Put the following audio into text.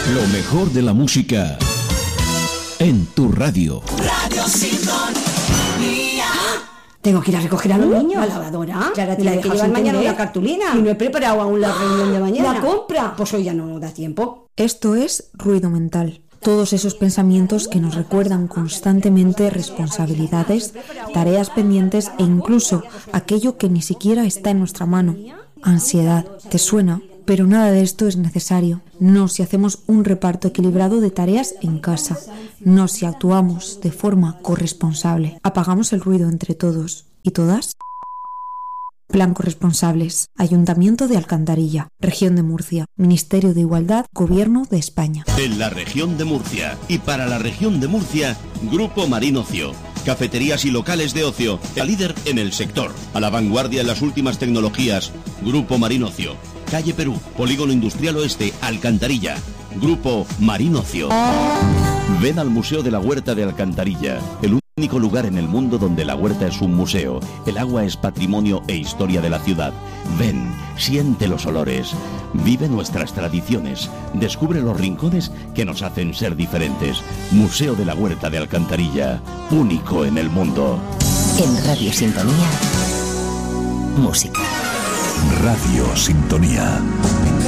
Lo mejor de la música en tu radio. Radio Sintonía. Tengo que ir a recoger a los niños. ¿La lavadora? Ya la tiene tiene que llevar mañana una cartulina. Y no he preparado aún la reunión de mañana. ¿La compra? Pues hoy ya no da tiempo. Esto es ruido mental. Todos esos pensamientos que nos recuerdan constantemente responsabilidades, tareas pendientes e incluso aquello que ni siquiera está en nuestra mano. Ansiedad, ¿te suena? Pero nada de esto es necesario. No si hacemos un reparto equilibrado de tareas en casa. No si actuamos de forma corresponsable. Apagamos el ruido entre todos. ¿Y todas? Plan Corresponsables. Ayuntamiento de Alcantarilla. Región de Murcia. Ministerio de Igualdad. Gobierno de España. En la región de Murcia y para la región de Murcia, Grupo Marín Ocio. Cafeterías y locales de ocio. El líder en el sector. A la vanguardia en las últimas tecnologías. Grupo Marín Ocio. Calle Perú, Polígono Industrial Oeste, Alcantarilla. Grupo Marín Ocio. Ven al Museo de la Huerta de Alcantarilla, el único lugar en el mundo donde la huerta es un museo. El agua es patrimonio e historia de la ciudad. Ven, siente los olores, vive nuestras tradiciones, descubre los rincones que nos hacen ser diferentes. Museo de la Huerta de Alcantarilla, único en el mundo. En Radio Sintonía, música. Radio Sintonía.